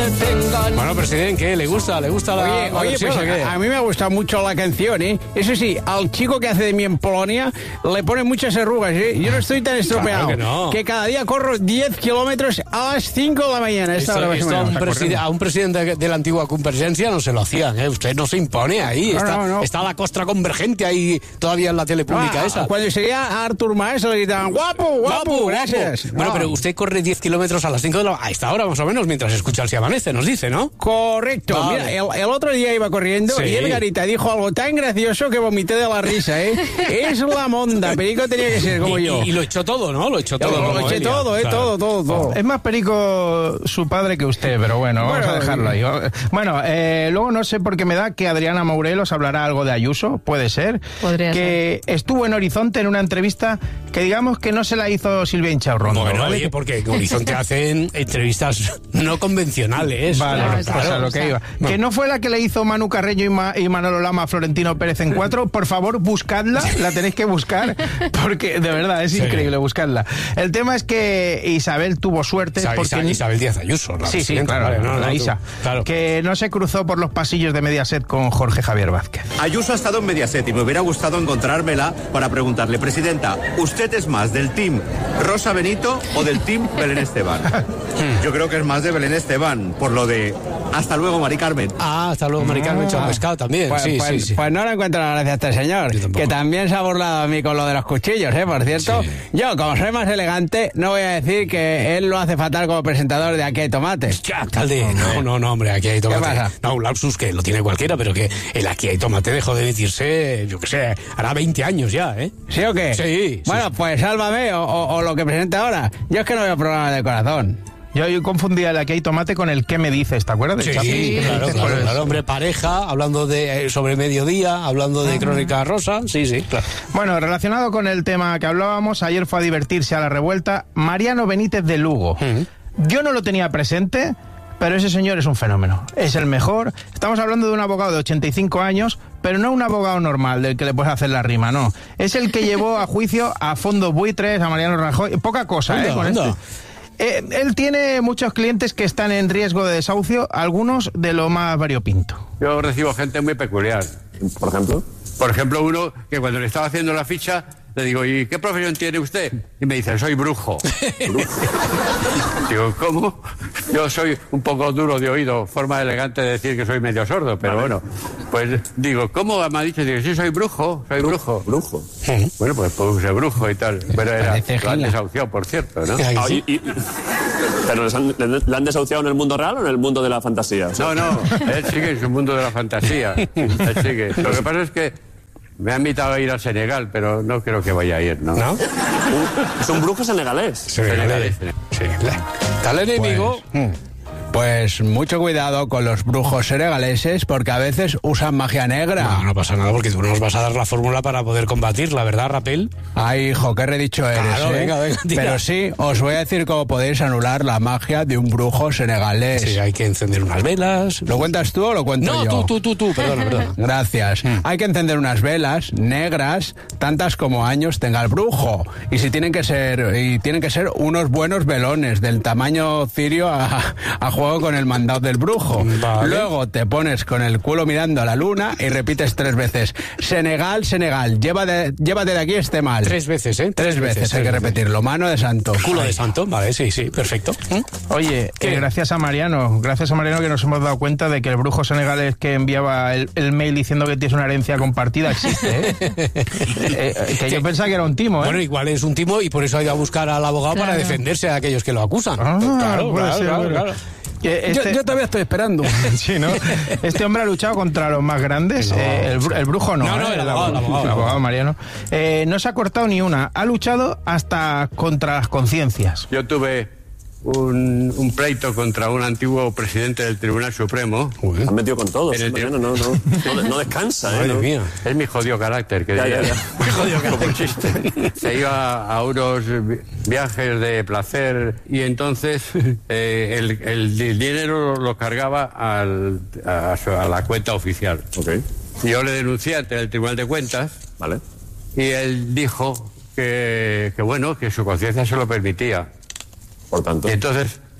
detengan. Bueno, presidente, ¿qué? ¿Le gusta la Oye, versión, pues o qué? a mí me gusta mucho la canción, ¿eh? Eso sí, al chico que hace de mí en Polonia le pone muchas arrugas, ¿eh? Yo no estoy tan estropeado. Claro que no. Cada día corro 10 kilómetros a las 5 de la mañana. Esto a un presidente de la antigua Convergencia no se lo hacían, ¿eh? Usted no se impone ahí. No. Está la costra convergente ahí todavía en la tele pública esa. Cuando seguía a Artur Mas le gritaban, guapo, gracias. Bueno, pero usted corre 10 kilómetros a las 5 de la... A esta hora más o menos, mientras escucha el Si Amanece, nos dice, ¿no? Correcto. Vale. Mira, el otro día iba corriendo y Edgarita dijo algo tan gracioso que vomité de la risa, ¿eh? Es la monda. Perico tenía que ser como yo. Y lo echó todo, ¿no? Lo echó todo. Lo eché todo, Claro. todo. Es más perico su padre que usted, pero bueno, vamos a dejarlo ahí. Bueno, luego no sé por qué me da que Adriana Morelos hablará algo de Ayuso, puede ser. Podría que estuvo en Horizonte en una entrevista que digamos que no se la hizo Silvia Inchaurrondo. Bueno, ¿vale? oye, porque en Horizonte hacen entrevistas no convencionales. Vale, Claro, pues a lo que iba. Que no fue la que le hizo Manu Carreño y Manolo Lama a Florentino Pérez en 4. Por favor, buscadla, la tenéis que buscar, porque de verdad es increíble, buscadla. El tema es que Isabel tuvo suerte porque... Isabel Díaz Ayuso. Sí, claro, vale, la Isa. Claro. Que no se cruzó por los pasillos de Mediaset con Jorge Javier Vázquez. Ayuso ha estado en Mediaset y me hubiera gustado encontrármela para preguntarle, presidenta, ¿usted es más del team Rosa Benito o del team Belén Esteban? Yo creo que es más de Belén Esteban, por lo de hasta luego, Mari Carmen. Hasta luego, Mari Carmen Pescado también. Pues, sí. Pues no le encuentro la gracia a este señor, que también se ha burlado a mí con lo de los cuchillos, por cierto. Sí. Yo, como soy más elegante, no voy a decir que él lo hace fatal como presentador de Aquí hay tomate. Ya, alcalde, no, hombre, Aquí hay tomate. ¿Qué pasa? No, un lapsus que lo tiene cualquiera, pero que el Aquí hay tomate dejó de emitirse, yo qué sé, hará 20 años ya, ¿eh? ¿Sí o qué? Sí. Bueno, pues Sálvame o lo que presenta ahora. Yo es que no veo programa de corazón. Yo confundía el Aquí hay tomate con el ¿Qué me dices? ¿Te acuerdas del Chapi? Sí, claro, hombre, pareja, hablando de sobre mediodía, hablando de Crónica Rosa, sí, claro. Bueno, relacionado con el tema que hablábamos, ayer fue a divertirse a la Revuelta Mariano Benítez de Lugo. Yo no lo tenía presente, pero ese señor es un fenómeno. Es el mejor. Estamos hablando de un abogado de 85 años, pero no un abogado normal del que le puedes hacer la rima, no. Es el que llevó a juicio a Fondos Buitres, a Mariano Rajoy. Poca cosa, con esto. Él tiene muchos clientes que están en riesgo de desahucio, algunos de lo más variopinto. Yo recibo gente muy peculiar. ¿Por ejemplo? Por ejemplo, uno que cuando le estaba haciendo la ficha, le digo, ¿y qué profesión tiene usted? Y me dice, soy brujo. Digo, ¿cómo? Yo soy un poco duro de oído, forma elegante de decir que soy medio sordo, pero bueno. Pues digo, ¿cómo me ha dicho? Digo, sí, soy brujo. Brujo. Bueno, pues puse brujo y tal. Pero lo han desahuciado, por cierto, ¿no? ¿Pero le han desahuciado en el mundo real o en el mundo de la fantasía? O sea, No, él sigue en su mundo de la fantasía. Él sigue. Lo que pasa es que me ha invitado a ir a Senegal, pero no creo que vaya a ir, ¿no? ¿No? es un brujo senegalés. Senegalés. Sí. Tal enemigo... Pues mucho cuidado con los brujos senegaleses, porque a veces usan magia negra. No pasa nada, porque tú nos vas a dar la fórmula para poder combatirla, ¿verdad, Rapel? Ay, hijo, qué redicho eres, Claro, venga, tira. Pero sí, os voy a decir cómo podéis anular la magia de un brujo senegalés. Sí, hay que encender unas velas. ¿Lo cuentas tú o lo cuento yo? No, tú, perdona. Gracias. Hay que encender unas velas negras, tantas como años tenga el brujo. Y tienen que ser unos buenos velones, del tamaño cirio a juego con el mandado del brujo. Vale. Luego te pones con el culo mirando a la luna y repites 3 veces. Senegal, llévate de aquí este mal. 3 veces, ¿eh? 3 veces hay que repetirlo. Mano de santo. Culo de santo, vale, sí, perfecto. Oye, gracias a Mariano que nos hemos dado cuenta de que el brujo senegalés que enviaba el mail diciendo que tienes una herencia compartida existe, que yo pensaba que era un timo, Bueno, igual es un timo y por eso ha ido a buscar al abogado para defenderse de aquellos que lo acusan. Claro. Yo todavía estoy esperando. Sí, ¿no? Este hombre ha luchado contra los más grandes. El brujo no. No, el abogado Mariano. No se ha cortado ni una. Ha luchado hasta contra las conciencias. Yo tuve un pleito contra un antiguo presidente del Tribunal Supremo. Han metido con todos. No descansa, Madre mía. Es mi jodido carácter, que diría. Mi jodido Como chiste. Se iba a unos viajes de placer y entonces el dinero lo cargaba a la cuenta oficial. Okay. Yo le denuncié ante el Tribunal de Cuentas. Vale. Y él dijo que su conciencia se lo permitía. Por tanto. Y entonces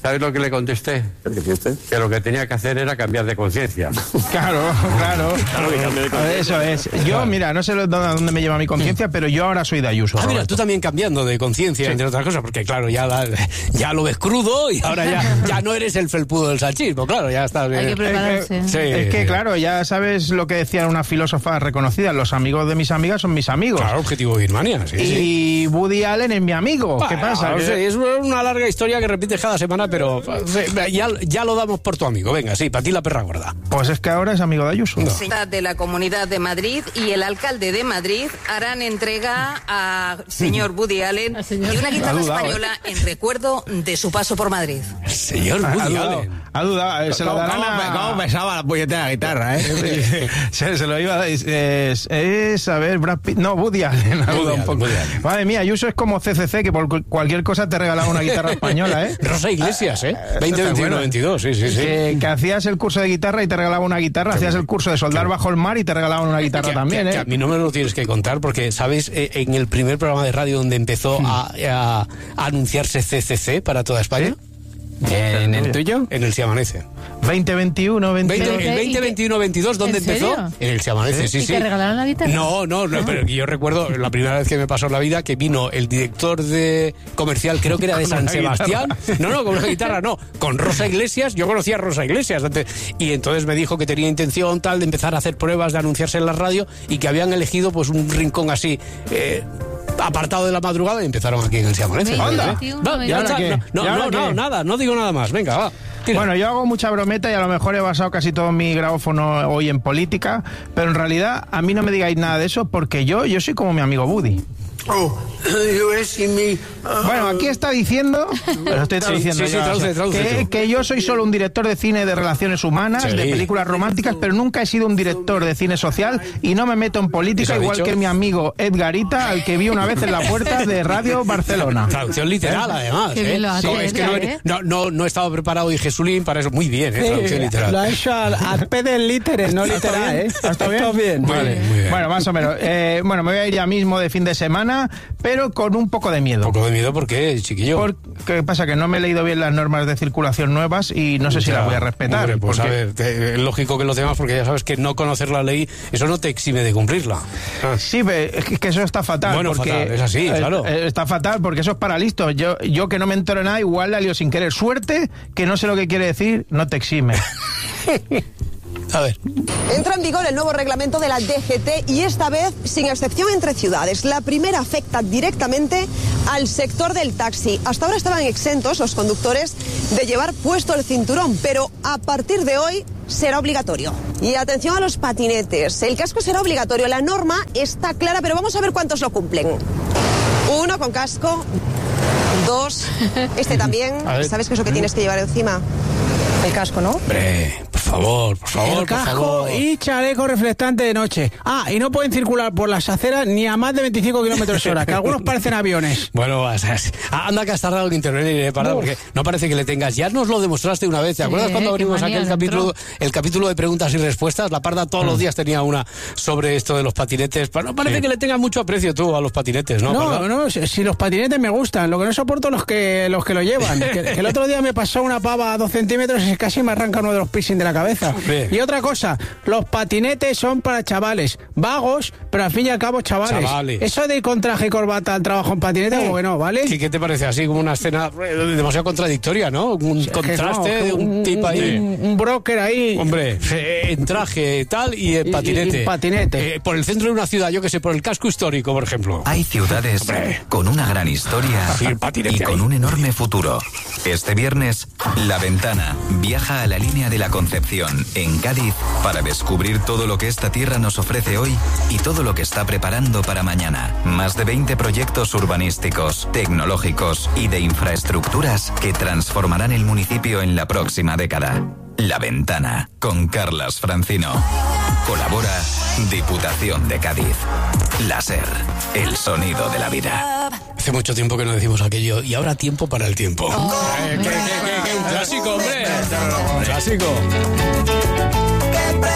¿Sabes lo que le contesté? ¿Qué dijiste? Que lo que tenía que hacer era cambiar de conciencia. Claro. Claro que cambie de conciencia. Eso es. Yo, mira, no sé dónde me lleva mi conciencia, pero yo ahora soy de Ayuso. Mira, Roberto. tú también cambiando de conciencia, entre otras cosas, porque claro, ya lo ves crudo y ahora ya no eres el felpudo del salchismo, claro, ya estás bien. Hay que prepararse. Sí. Es que, claro, ya sabes lo que decía una filósofa reconocida, los amigos de mis amigas son mis amigos. Claro, objetivo Birmania, sí, sí. Y Woody Allen es mi amigo. ¿Qué pasa? No sé, es una larga historia que repites cada semana, pero ya lo damos por tu amigo. Venga, sí, para ti la perra gorda. Pues es que ahora es amigo de Ayuso. De la Comunidad de Madrid y el alcalde de Madrid harán entrega a señor Woody Allen de una guitarra española en recuerdo de su paso por Madrid. Señor Woody Allen. Ha dudado, se lo darán ¿Cómo pesaba la puñetera guitarra, se lo iba a es a ver, Brad Pitt, no, Woody Allen, ha dudado un poco. Woody Allen. Madre mía, Ayuso es como CCC, que por cualquier cosa te regalaba una guitarra española, Rosa Iglesias, 2021-22, sí. Que hacías el curso de guitarra y te regalaba una guitarra, hacías el curso de soldar bajo el mar y te regalaban una guitarra también, que a mí no me lo tienes que contar, porque, ¿sabes? En el primer programa de radio donde empezó a anunciarse CCC para toda España. ¿En el tuyo? En el Se Amanece. 2021, 22. El 2021-22, ¿dónde ¿En empezó? serio? En el Se Amanece, sí. ¿Y te regalaron la guitarra? No, pero yo recuerdo la primera vez que me pasó en la vida que vino el director de comercial, creo que era de San Sebastián. No, con una guitarra no, con Rosa Iglesias. Yo conocía a Rosa Iglesias antes, y entonces me dijo que tenía intención tal de empezar a hacer pruebas, de anunciarse en la radio, y que habían elegido pues un rincón así apartado de la madrugada, y empezaron aquí en el Se Amanece. ¡Anda! Va, ya está. Nada, no digo nada más. Venga, va. Tira. Bueno, yo hago mucha brometa y a lo mejor he basado casi todo mi grabófono hoy en política, pero en realidad a mí no me digáis nada de eso, porque yo soy como mi amigo Woody. Bueno, aquí está diciendo, pero estoy traduciendo, traduce. Que yo soy solo un director de cine de relaciones humanas, de películas románticas, pero nunca he sido un director de cine social y no me meto en política, igual que mi amigo Edgarita, al que vi una vez en la puerta de Radio Barcelona. Traducción literal, además. Qué bien lo hace, es que no he estado preparado, dije Sulín, para eso. Muy bien, traducción literal. Lo ha hecho al pie del literal, no literal, ¿Está bien? Vale, muy bien. Bueno, más o menos. Bueno, me voy a ir ya mismo de fin de semana, pero con un poco de miedo. ¿Un poco de miedo? ¿Por qué, chiquillo? ¿Qué pasa? Que no me he leído bien las normas de circulación nuevas y no sé si las voy a respetar. Hombre, pues a ver, es lógico que los demás, porque ya sabes que no conocer la ley, eso no te exime de cumplirla. Sí, es que eso está fatal. Bueno, porque fatal, es así, claro. Está fatal porque eso es para listos. Yo que no me entero de nada, igual la lío sin querer. Suerte, que no sé lo que quiere decir, no te exime. A ver. Entra en vigor el nuevo reglamento de la DGT y esta vez sin excepción entre ciudades. La primera afecta directamente al sector del taxi. Hasta ahora estaban exentos los conductores de llevar puesto el cinturón, pero a partir de hoy será obligatorio. Y atención a los patinetes. El casco será obligatorio. La norma está clara, pero vamos a ver cuántos lo cumplen. 1 con casco. 2. Este también. ¿Sabes qué es lo que tienes que llevar encima? El casco, ¿no? Hombre, por favor. El casco y chaleco reflectante de noche. Y no pueden circular por las aceras ni a más de 25 kilómetros hora, que algunos parecen aviones. Bueno, anda que has tardado en intervenir, para, porque no parece que le tengas. Ya nos lo demostraste una vez. ¿Te acuerdas cuando abrimos aquel capítulo de preguntas y respuestas? La Parda todos los días tenía una sobre esto de los patinetes. No parece que le tengas mucho aprecio tú a los patinetes, ¿no? No, si los patinetes me gustan. Lo que no soporto los que lo llevan. que el otro día me pasó una pava a 2 centímetros y casi me arranca uno de los piercing de la cabeza. Bien. Y otra cosa, los patinetes son para chavales vagos, pero al fin y al cabo chavales. Eso de ir con traje y corbata al trabajo en patinete, como que no, ¿vale? ¿Qué te parece? Así como una escena demasiado contradictoria, ¿no? Un contraste de un tipo ahí. Un broker ahí. Hombre, en traje tal y en patinete. Y patinete. Por el centro de una ciudad, yo que sé, por el casco histórico, por ejemplo. Hay ciudades con una gran historia y con un enorme futuro. Este viernes, La Ventana viaja a la línea de la Concepción, en Cádiz, para descubrir todo lo que esta tierra nos ofrece hoy y todo lo que está preparando para mañana. Más de 20 proyectos urbanísticos, tecnológicos y de infraestructuras que transformarán el municipio en la próxima década. La Ventana, con Carlas Francino. Colabora Diputación de Cádiz. Láser, el sonido de la vida. Hace mucho tiempo que no decimos aquello, y ahora tiempo para el tiempo. ¡Qué un clásico, hombre! ¡Un clásico! Que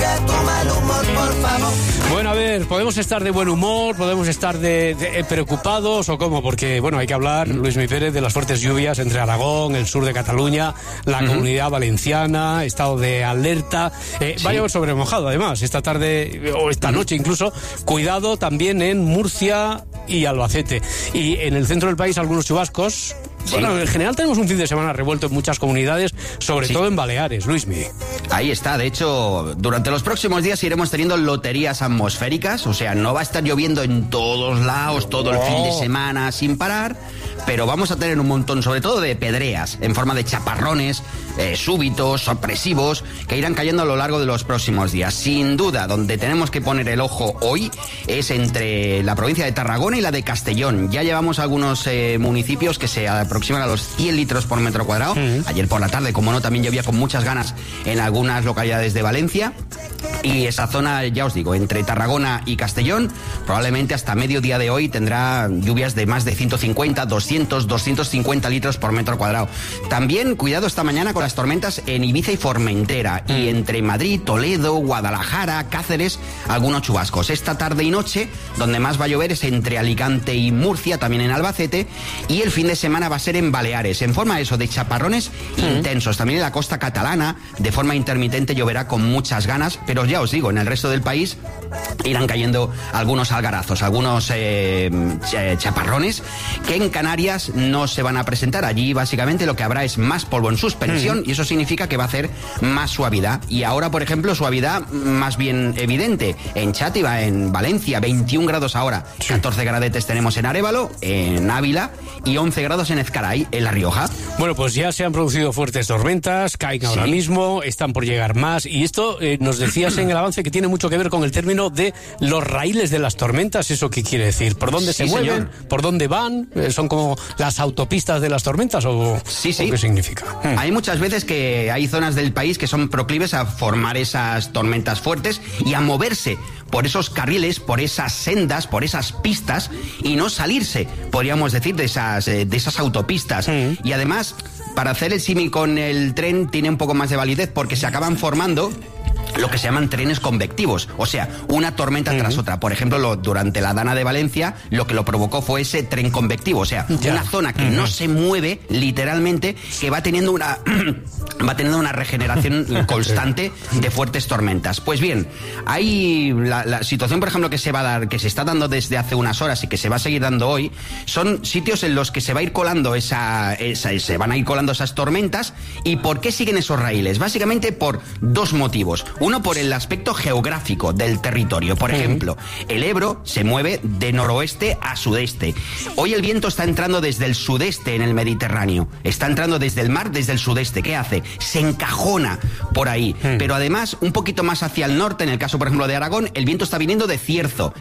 siga tu mal humor, por favor. Bueno, a ver, podemos estar de buen humor, podemos estar de preocupados o cómo, porque, bueno, hay que hablar, Luis Mi Pérez, de las fuertes lluvias entre Aragón, el sur de Cataluña, la Comunidad Valenciana, estado de alerta. Va a llover sobre mojado, además, esta tarde o esta noche incluso. Cuidado también en Murcia y Albacete. Y en el centro del país algunos chubascos. Sí. Bueno, en general tenemos un fin de semana revuelto en muchas comunidades, sobre todo en Baleares, Luismi. Ahí está, de hecho, durante los próximos días iremos teniendo loterías atmosféricas, o sea, no va a estar lloviendo en todos lados todo el fin de semana sin parar, pero vamos a tener un montón, sobre todo de pedreas, en forma de chaparrones, súbitos, sorpresivos, que irán cayendo a lo largo de los próximos días. Sin duda, donde tenemos que poner el ojo hoy es entre la provincia de Tarragona y la de Castellón. Ya llevamos algunos municipios que se aproximan a los 100 litros por metro cuadrado. Ayer por la tarde, como no, también llovía con muchas ganas en algunas localidades de Valencia. Y esa zona, ya os digo, entre Tarragona y Castellón, probablemente hasta mediodía de hoy tendrá lluvias de más de 150, 200, 250 litros por metro cuadrado. También, cuidado esta mañana con las tormentas en Ibiza y Formentera. Y entre Madrid, Toledo, Guadalajara, Cáceres, algunos chubascos. Esta tarde y noche, donde más va a llover es entre Alicante y Murcia, también en Albacete. Y el fin de semana va a ser en Baleares, en forma de chaparrones intensos. También en la costa catalana, de forma intermitente, lloverá con muchas ganas. Pero ya os digo, en el resto del país irán cayendo algunos algarazos, algunos chaparrones que en Canarias no se van a presentar. Allí básicamente lo que habrá es más polvo en suspensión y eso significa que va a hacer más suavidad. Y ahora, por ejemplo, suavidad más bien evidente en Chátiva, en Valencia, 21 grados ahora, 14 gradetes tenemos en Arévalo, en Ávila y 11 grados en Ezcaray, en La Rioja. Bueno, pues ya se han producido fuertes tormentas, caen ahora mismo, están por llegar más y esto nos decías en el avance que tiene mucho que ver con el término de los raíles de las tormentas. ¿Eso qué quiere decir? ¿Por dónde se mueven? Señor. ¿Por dónde van? ¿Son como las autopistas de las tormentas o qué significa? Hay muchas veces que hay zonas del país que son proclives a formar esas tormentas fuertes y a moverse por esos carriles, por esas sendas, por esas pistas y no salirse, podríamos decir, de esas autopistas. Y además, para hacer el símil con el tren, tiene un poco más de validez porque se acaban formando lo que se llaman trenes convectivos, o sea, una tormenta tras otra. Por ejemplo, durante la Dana de Valencia, lo que lo provocó fue ese tren convectivo, o sea, una zona que no se mueve, literalmente, que va teniendo una regeneración constante de fuertes tormentas. Pues bien, hay la situación, por ejemplo, que se va a dar, que se está dando desde hace unas horas y que se va a seguir dando hoy, son sitios en los que se va a ir colando se van a ir colando esas tormentas. ¿Y por qué siguen esos raíles? Básicamente por dos motivos. Uno, por el aspecto geográfico del territorio. Por ejemplo, el Ebro se mueve de noroeste a sudeste. Hoy el viento está entrando desde el sudeste en el Mediterráneo. Está entrando desde el mar, desde el sudeste. ¿Qué hace? Se encajona por ahí. Pero además, un poquito más hacia el norte, en el caso, por ejemplo, de Aragón, el viento está viniendo de Cierzo.